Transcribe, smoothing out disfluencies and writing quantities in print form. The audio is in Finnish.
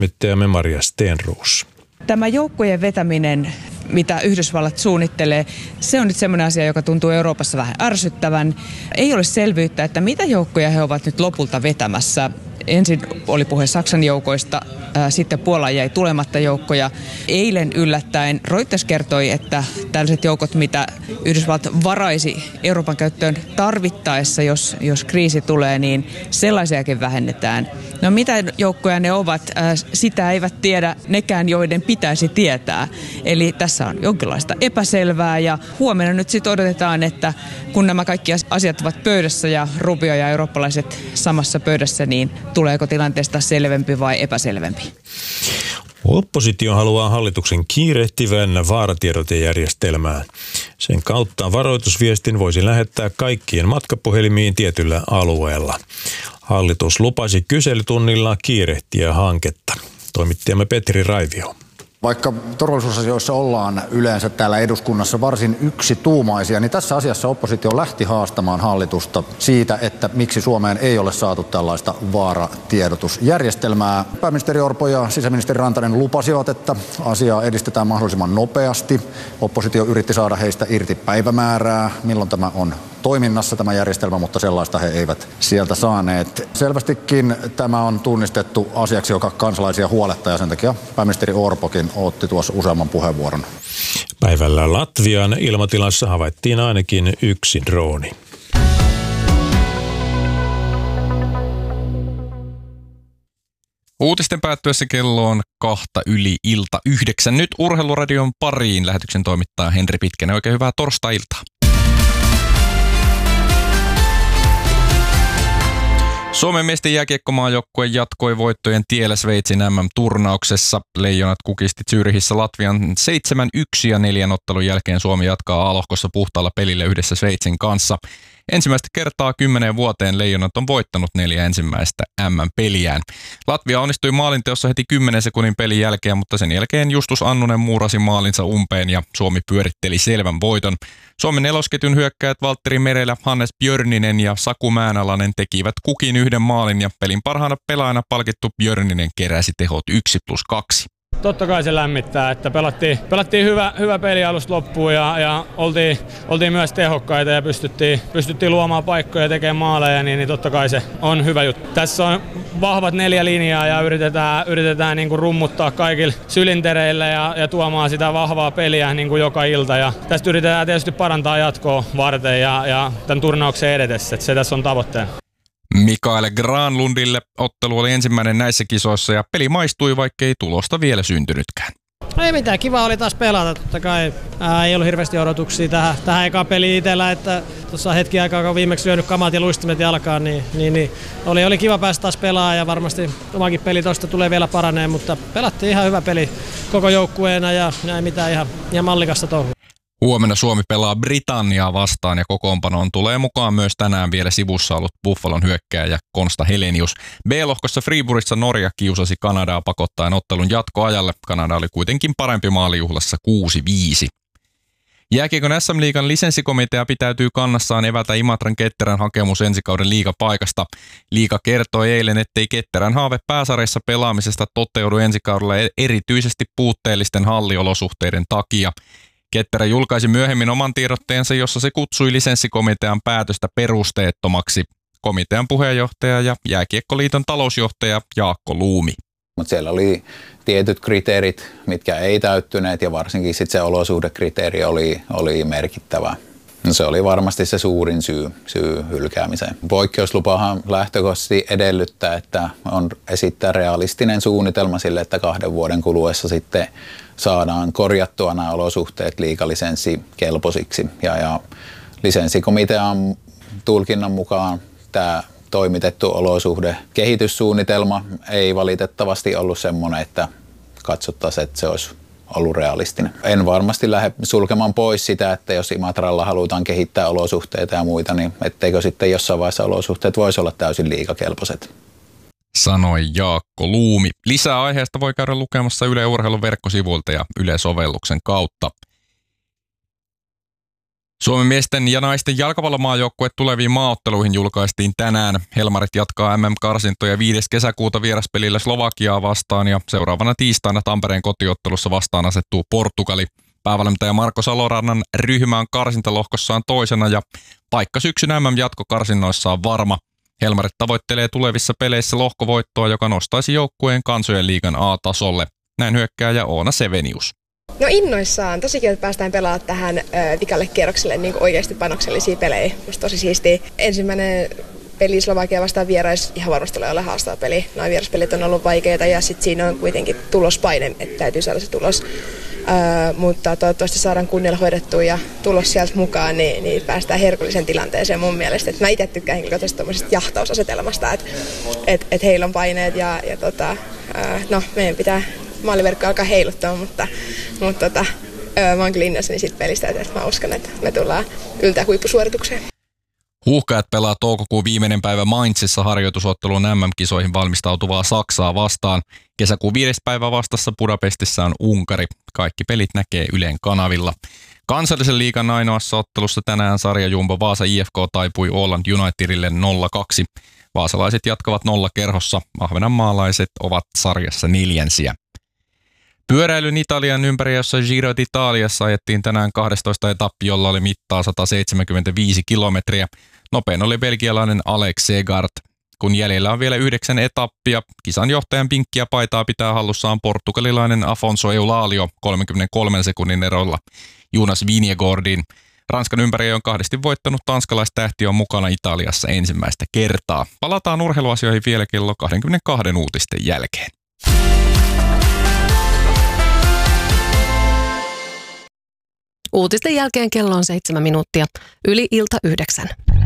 toimittajamme Maria Stenroos. Tämä joukkojen vetäminen, mitä Yhdysvallat suunnittelee, se on nyt semmoinen asia, joka tuntuu Euroopassa vähän ärsyttävän. Ei ole selvyyttä, että mitä joukkoja he ovat nyt lopulta vetämässä. Ensin oli puhe Saksan joukoista, sitten Puolaan jäi tulematta joukkoja. Eilen yllättäen Reuters kertoi, että tällaiset joukot, mitä Yhdysvallat varaisi Euroopan käyttöön tarvittaessa, jos kriisi tulee, niin sellaisiakin vähennetään. No mitä joukkoja ne ovat, sitä eivät tiedä nekään, joiden pitäisi tietää. Eli tässä on jonkinlaista epäselvää ja huomenna nyt sitten odotetaan, että kun nämä kaikki asiat ovat pöydässä ja Rubio ja eurooppalaiset samassa pöydässä, niin tuleeko tilanteesta selvempi vai epäselvempi? Oppositio haluaa hallituksen kiirehtivän vaaratiedotejärjestelmään. Sen kautta varoitusviestin voisi lähettää kaikkien matkapuhelimiin tietyllä alueella. Hallitus lupasi kyselytunnilla kiirehtiä hanketta. Toimittajamme Petri Raivio. Vaikka turvallisuusasioissa ollaan yleensä täällä eduskunnassa varsin yksituumaisia, niin tässä asiassa oppositio lähti haastamaan hallitusta siitä, että miksi Suomeen ei ole saatu tällaista vaaratiedotusjärjestelmää. Pääministeri Orpo ja sisäministeri Rantanen lupasivat, että asiaa edistetään mahdollisimman nopeasti. Oppositio yritti saada heistä irti päivämäärää, milloin tämä on toiminnassa tämä järjestelmä, mutta sellaista he eivät sieltä saaneet. Selvästikin tämä on tunnistettu asiaksi, joka kansalaisia huolettaa ja sen takia pääministeri Orpokin otti tuossa useamman puheenvuoron. Päivällä Latvian ilmatilassa havaittiin ainakin yksi drooni. Uutisten päättyessä kello on 8:02. Nyt Urheiluradion pariin lähetyksen toimittaja Henri Pitkänen. Oikein hyvää torstai-iltaa. Suomen miesten jääkiekkomaajoukkue jatkoi voittojen tiellä Sveitsin MM-turnauksessa. Leijonat kukisti Zürichissä Latvian 7-1 ja 4 ottelun jälkeen Suomi jatkaa A-lohkossa puhtaalla pelillä yhdessä Sveitsin kanssa. Ensimmäistä kertaa 10 vuoteen Leijonat on voittanut 4 ensimmäistä MM-peliään. Latvia onnistui maalinteossa heti 10 sekunnin pelin jälkeen, mutta sen jälkeen Justus Annunen muurasi maalinsa umpeen ja Suomi pyöritteli selvän voiton. Suomen nelosketjun hyökkäjät Valtteri Merelä, Hannes Björninen ja Saku Määnalainen tekivät kukin yhden maalin ja pelin parhaana pelaajana palkittu Björninen keräsi tehot 1+2. Totta kai se lämmittää, että pelattiin hyvä peli alusta loppuun ja oltiin myös tehokkaita ja pystyttiin luomaan paikkoja ja tekemään maaleja, niin totta kai se on hyvä juttu. Tässä on vahvat 4 linjaa ja yritetään niin kuin rummuttaa kaikille sylintereille ja tuomaan sitä vahvaa peliä niin kuin joka ilta. Ja tästä yritetään tietysti parantaa jatkoa varten ja tämän turnauksen edetessä, että se tässä on tavoitteena. Mikael Granlundille ottelu oli ensimmäinen näissä kisoissa ja peli maistui, vaikkei tulosta vielä syntynytkään. Ei mitään, kiva oli taas pelata. Totta kai ei ollut hirveästi odotuksia tähän ekaan peliin itsellä, että tuossa hetki aikaa, kun viimeksi lyönyt kamat ja luistimet jalkaan, niin oli kiva päästä taas pelaamaan ja varmasti omakin peli tuosta tulee vielä paraneen, mutta pelattiin ihan hyvä peli koko joukkueena ja ei mitään ihan mallikasta touhua. Huomenna Suomi pelaa Britanniaa vastaan ja kokoonpanoon tulee mukaan myös tänään vielä sivussa ollut Buffalon hyökkääjä Konsta Helenius. B-lohkossa Friburgissa Norja kiusasi Kanadaa pakottaen ottelun jatkoajalle. Kanada oli kuitenkin parempi maalijuhlassa 6-5. Jääkiekon SM-liigan lisenssikomitea pitäytyy kannassaan evätä Imatran Ketterän hakemus ensikauden liigapaikasta. Liiga kertoi eilen, ettei Ketterän haave pääsarjassa pelaamisesta toteudu ensikaudella erityisesti puutteellisten halliolosuhteiden takia. Ketterä julkaisi myöhemmin oman tiedotteensa, jossa se kutsui lisenssikomitean päätöstä perusteettomaksi. Komitean puheenjohtaja ja Jääkiekkoliiton talousjohtaja Jaakko Luumi. Mutta siellä oli tietyt kriteerit, mitkä ei täyttyneet ja varsinkin sit se olosuhdekriteeri oli merkittävä. No se oli varmasti se suurin syy hylkäämiseen. Poikkeuslupahan lähtökohtaisesti edellyttää, että on esittää realistinen suunnitelma sille, että 2 vuoden kuluessa sitten saadaan korjattua nämä olosuhteet liigalisenssikelpoisiksi. Ja lisenssikomitean tulkinnan mukaan tämä toimitettu olosuhdekehityssuunnitelma ei valitettavasti ollut semmoinen, että katsottaisiin, että se olisi ollut realistinen. En varmasti lähde sulkemaan pois sitä, että jos Imatralla halutaan kehittää olosuhteita ja muita, niin etteikö sitten jossain vaiheessa olosuhteet voisi olla täysin liigakelpoiset. Sanoi Jaakko Luumi. Lisää aiheesta voi käydä lukemassa Yle Urheilun verkkosivuilta ja Yle-sovelluksen kautta. Suomen miesten ja naisten jalkapallomaajoukkue tuleviin maaotteluihin julkaistiin tänään. Helmarit jatkaa MM-karsintoja 5. kesäkuuta vieraspelillä Slovakiaa vastaan ja seuraavana tiistaina Tampereen kotiottelussa vastaan asettuu Portugali. Päävalmentaja Marko Salorannan ryhmä on karsintalohkossaan toisena ja paikka syksyn MM-jatkokarsinnoissa on varma. Helmarit tavoittelee tulevissa peleissä lohkovoittoa, joka nostaisi joukkueen kansojen liigan A-tasolle. Näin hyökkääjä Oona Sevenius. No innoissaan. Tosi kiva, että päästään pelaamaan tähän vikalle kierrokselle niin oikeasti panoksellisia pelejä. Musta tosi siistiä. Ensimmäinen peli Slovakia vastaan vierais ihan varmasti ole haastava peli. Nuo vieraspelit on ollut vaikeita ja sitten siinä on kuitenkin tulospaine, että täytyy saada se tulos. Mutta toivottavasti saadaan kunnialla hoidettua ja tulos sieltä mukaan, niin päästään herkullisen tilanteeseen mun mielestä. Et mä itse tykkään henkilökohtaisesti tuommoisesta jahtausasetelmasta, että heillä on paineet ja meidän pitää maaliverkko alkaa heiluttaa, mutta mä oon kyllä innoissani siitä pelistä, että mä uskon, että me tullaan yltää huippusuoritukseen. Huuhkajat pelaa toukokuun viimeinen päivä Mainzissa harjoitusotteluun MM-kisoihin valmistautuvaa Saksaa vastaan. Kesäkuun 5. päivä vastassa Budapestissa on Unkari. Kaikki pelit näkee Ylen kanavilla. Kansallisen liigan ainoassa ottelussa tänään sarjajumbo Vaasa IFK taipui Åland Unitedille 0-2. Vaasalaiset jatkavat 0 kerhossa. Ahvenanmaalaiset ovat sarjassa 4. Pyöräilyn Italian ympäri, jossa Giro d'Italiassa ajettiin tänään 12 etappi, jolla oli mittaa 175 kilometriä. Nopein oli belgialainen Alex Segard. Kun jäljellä on vielä 9 etappia, kisan johtajan pinkkiä paitaa pitää hallussaan portugalilainen Afonso Eulalio 33 sekunnin erolla Jonas Vingegaardin. Ranskan ympäri on 2 voittanut tanskalaistähti on mukana Italiassa ensimmäistä kertaa. Palataan urheiluasioihin vielä kello 22 uutisten jälkeen. Uutisten jälkeen kello on 7 minuuttia yli ilta 9.